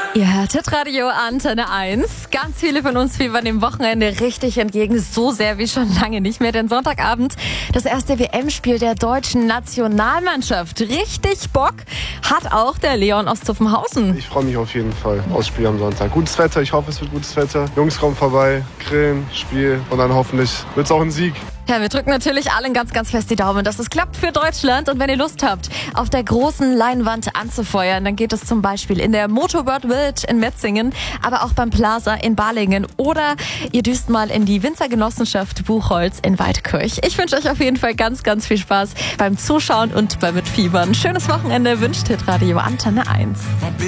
Ihr hört Hitradio Antenne 1. Ganz viele von uns fiebern dem Wochenende richtig entgegen, so sehr wie schon lange nicht mehr. Denn Sonntagabend das erste WM-Spiel der deutschen Nationalmannschaft. Richtig Bock hat auch der Leon aus Zuffenhausen. Ich freue mich auf jeden Fall aufs Spiel am Sonntag. Gutes Wetter, ich hoffe, es wird gutes Wetter. Jungs kommen vorbei, grillen, Spiel und dann hoffentlich wird es auch ein Sieg. Ja, wir drücken natürlich allen ganz, ganz fest die Daumen, dass es klappt für Deutschland. Und wenn ihr Lust habt, auf der großen Leinwand anzufeuern, dann geht es zum Beispiel in der Motorbird Village in Metzingen, aber auch beim Plaza in Balingen. Oder ihr düst mal in die Winzergenossenschaft Buchholz in Waldkirch. Ich wünsche euch auf jeden Fall ganz, ganz viel Spaß beim Zuschauen und beim Mitfiebern. Schönes Wochenende wünscht Hitradio Antenne 1.